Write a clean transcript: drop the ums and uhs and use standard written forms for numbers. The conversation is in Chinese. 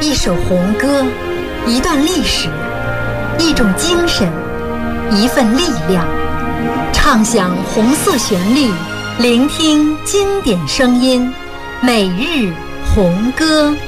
一首红歌，一段历史，一种精神，一份力量。唱响红色旋律，聆听经典声音，每日红歌。